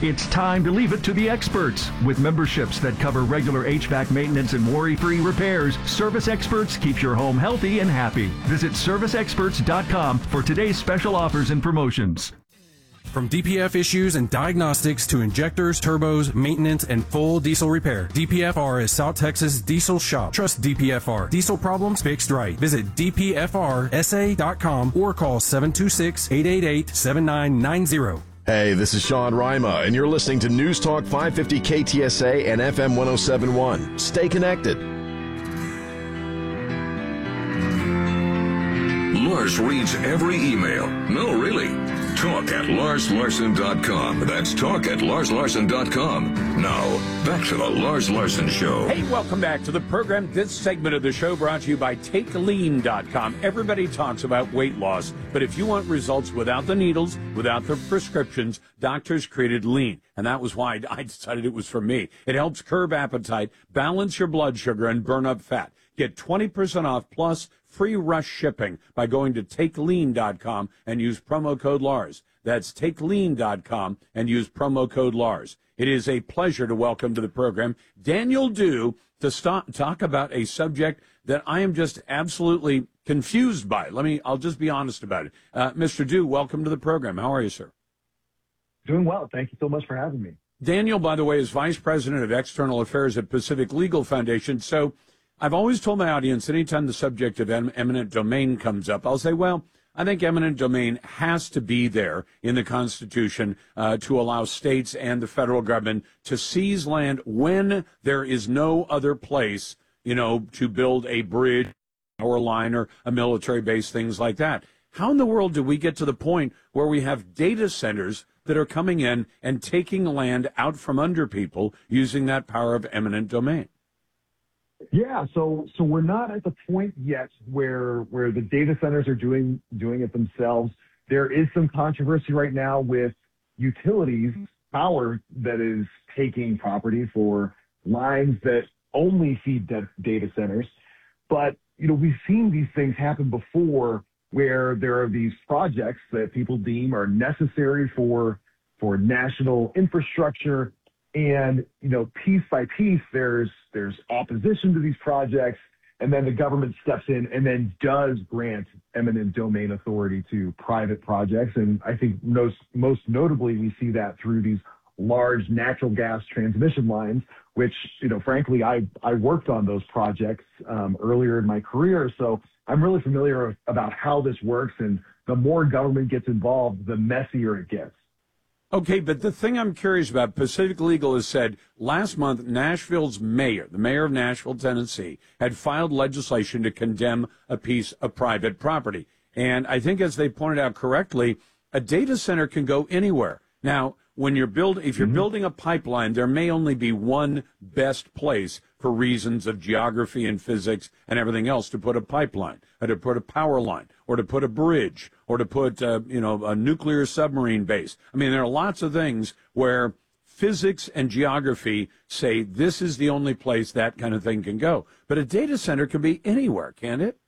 It's time to leave it to the experts. With memberships that cover regular HVAC maintenance and worry-free repairs, Service Experts keeps your home healthy and happy. Visit serviceexperts.com for today's special offers and promotions. From DPF issues and diagnostics to injectors, turbos, maintenance, and full diesel repair, DPFR is South Texas Diesel Shop. Trust DPFR. Diesel problems fixed right. Visit dpfrsa.com or call 726-888-7990. Hey, this is Sean Rima, and you're listening to News Talk 550 KTSA and FM 1071. Stay connected. Lars reads every email. No, really. Talk at LarsLarson.com. That's talk at LarsLarson.com. Now, back to the Lars Larson Show. Hey, welcome back to the program. This segment of the show brought to you by TakeLean.com. Everybody talks about weight loss, but if you want results without the needles, without the prescriptions, doctors created Lean. And that was why I decided it was for me. It helps curb appetite, balance your blood sugar, and burn up fat. Get 20% off plus free rush shipping by going to TakeLean.com and use promo code Lars. That's TakeLean.com and use promo code Lars. It is a pleasure to welcome to the program Daniel Dew to talk about a subject that I am just absolutely confused by. I'll just be honest about it. Mr. Dew, welcome to the program. How are you, sir? Doing well. Thank you so much for having me. Daniel, by the way, is Vice President of External Affairs at Pacific Legal Foundation. So I've always told my audience, anytime the subject of eminent domain comes up, I'll say, well, I think eminent domain has to be there in the Constitution to allow states and the federal government to seize land when there is no other place, to build a bridge or a line or a military base, things like that. How in the world do we get to the point where we have data centers that are coming in and taking land out from under people using that power of eminent domain? Yeah, so we're not at the point yet where the data centers are doing it themselves. There is some controversy right now with utilities, power that is taking property for lines that only feed data centers. But, we've seen these things happen before where there are these projects that people deem are necessary for national infrastructure. And, piece by piece, there's opposition to these projects, and then the government steps in and then does grant eminent domain authority to private projects. And I think most notably, we see that through these large natural gas transmission lines, which, frankly, I worked on those projects earlier in my career. So I'm really familiar about how this works. And the more government gets involved, the messier it gets. Okay, but the thing I'm curious about, Pacific Legal has said last month Nashville's mayor, the mayor of Nashville, Tennessee, had filed legislation to condemn a piece of private property. And I think, as they pointed out correctly, a data center can go anywhere. Now, when if you're building a pipeline, there may only be one best place for reasons of geography and physics and everything else to put a pipeline, or to put a power line, or to put a bridge, or to put a nuclear submarine base. I mean, there are lots of things where physics and geography say this is the only place that kind of thing can go. But a data center can be anywhere, can't it?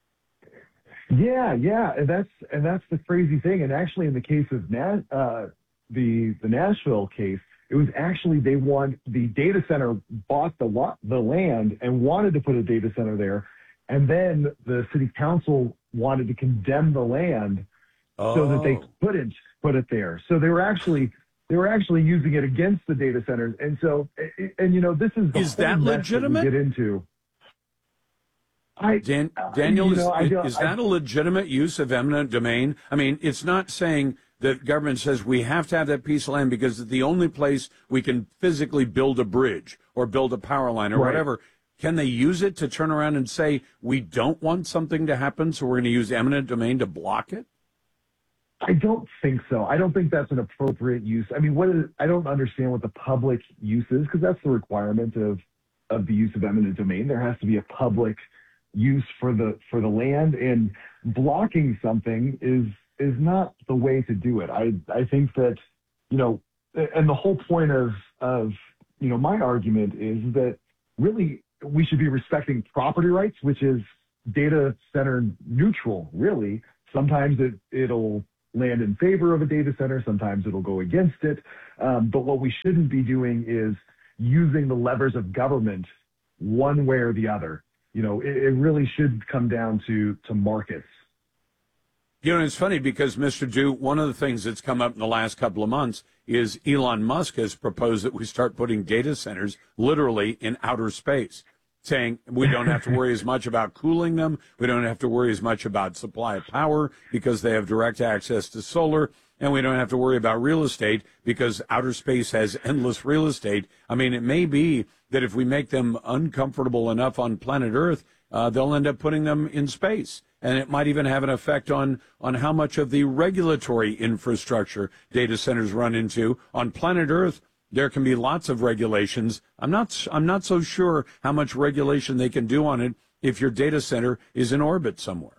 Yeah, and that's the crazy thing. And actually, in the case of the Nashville case, it was actually the data center bought the land and wanted to put a data center there, and then the city council wanted to condemn the land so that they couldn't put it there. So they were actually using it against the data centers, and so this is that legitimate? That we get into. Daniel, is that a legitimate use of eminent domain? I mean, it's not saying the government says we have to have that piece of land because it's the only place we can physically build a bridge or build a power line or whatever. Can they use it to turn around and say, we don't want something to happen, so we're going to use eminent domain to block it? I don't think so. I don't think that's an appropriate use. I mean, I don't understand what the public use is, because that's the requirement of the use of eminent domain. There has to be a public use for the land, and blocking something is not the way to do it. I think that, and the whole point of my argument is that really we should be respecting property rights, which is data center neutral, really. Sometimes it'll land in favor of a data center. Sometimes it'll go against it. But what we shouldn't be doing is using the levers of government one way or the other. It really should come down to markets. It's funny because, Mr. Dew, one of the things that's come up in the last couple of months is Elon Musk has proposed that we start putting data centers literally in outer space, saying we don't have to worry as much about cooling them. We don't have to worry as much about supply of power because they have direct access to solar. And we don't have to worry about real estate because outer space has endless real estate. I mean, it may be that if we make them uncomfortable enough on planet Earth, they'll end up putting them in space. And it might even have an effect on how much of the regulatory infrastructure data centers run into. On planet Earth, there can be lots of regulations. I'm not so sure how much regulation they can do on it if your data center is in orbit somewhere.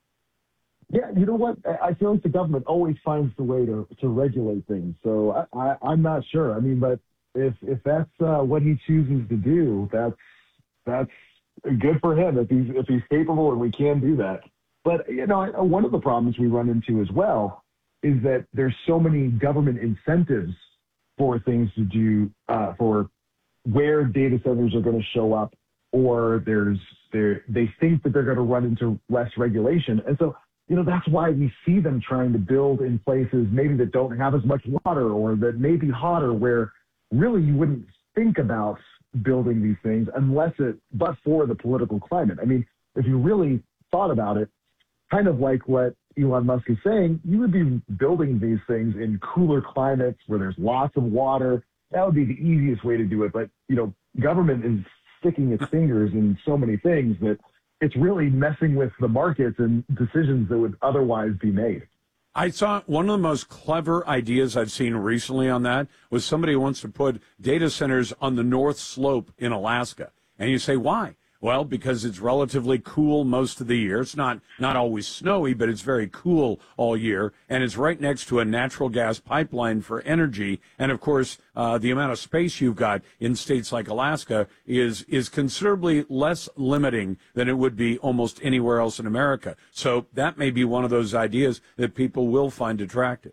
Yeah, you know what? I feel like the government always finds the way to regulate things. So I'm not sure. I mean, but if that's what he chooses to do, that's good for him if he's capable and we can do that. But one of the problems we run into as well is that there's so many government incentives for things to do for where data centers are going to show up, or they think that they're going to run into less regulation, and so. That's why we see them trying to build in places maybe that don't have as much water or that may be hotter, where really you wouldn't think about building these things but for the political climate. I mean, if you really thought about it, kind of like what Elon Musk is saying, you would be building these things in cooler climates where there's lots of water. That would be the easiest way to do it. But, government is sticking its fingers in so many things that it's really messing with the markets and decisions that would otherwise be made. I saw one of the most clever ideas I've seen recently on that was somebody who wants to put data centers on the North Slope in Alaska. And you say, why? Well, because it's relatively cool most of the year. It's not always snowy, but it's very cool all year. And it's right next to a natural gas pipeline for energy. And, of course, the amount of space you've got in states like Alaska is considerably less limiting than it would be almost anywhere else in America. So that may be one of those ideas that people will find attractive.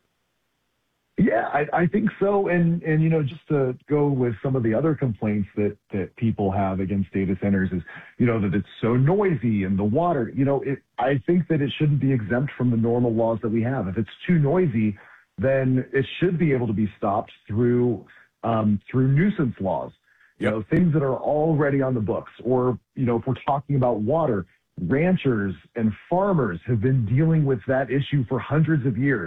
Yeah, I think so. And just to go with some of the other complaints that people have against data centers is, that it's so noisy and the water, I think that it shouldn't be exempt from the normal laws that we have. If it's too noisy, then it should be able to be stopped through nuisance laws, things that are already on the books. Or, if we're talking about water, ranchers and farmers have been dealing with that issue for hundreds of years.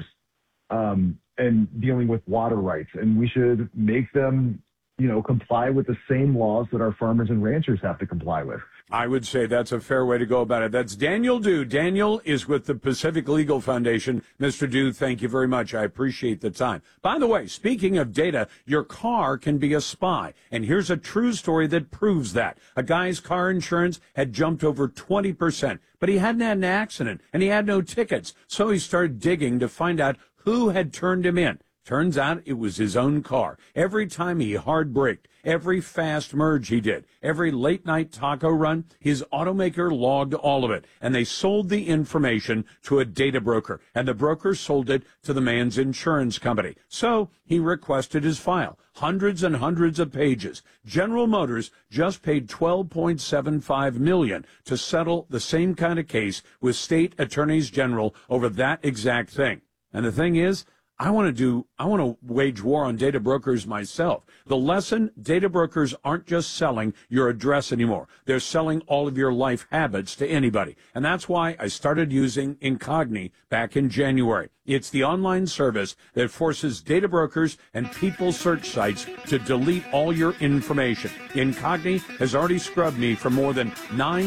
And dealing with water rights. And we should make them, comply with the same laws that our farmers and ranchers have to comply with. I would say that's a fair way to go about it. That's Daniel Dew. Daniel is with the Pacific Legal Foundation. Mr. Dew, thank you very much. I appreciate the time. By the way, speaking of data, your car can be a spy. And here's a true story that proves that. A guy's car insurance had jumped over 20%, but he hadn't had an accident and he had no tickets. So he started digging to find out who had turned him in. Turns out it was his own car. Every time he hard braked, every fast merge he did, every late night taco run, his automaker logged all of it. And they sold the information to a data broker. And the broker sold it to the man's insurance company. So he requested his file. Hundreds and hundreds of pages. General Motors just paid $12.75 million to settle the same kind of case with state attorneys general over that exact thing. And the thing is, I want to wage war on data brokers myself. The lesson, data brokers aren't just selling your address anymore. They're selling all of your life habits to anybody. And that's why I started using Incogni back in January. It's the online service that forces data brokers and people search sites to delete all your information. Incogni has already scrubbed me from more than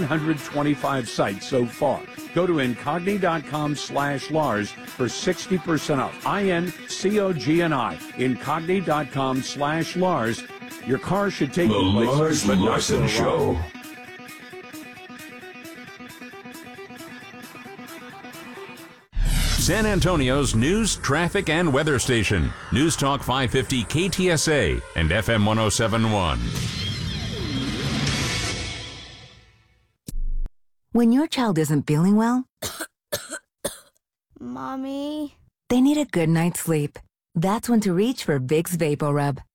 925 sites so far. Go to Incogni.com/Lars for 60% off. INCOGNI. Incogni.com/Lars. Your car should take you places, The Lars Larson Show. San Antonio's news, traffic, and weather station. News Talk 550 KTSA and FM 107.1. When your child isn't feeling well, Mommy? They need a good night's sleep. That's when to reach for Vicks VapoRub.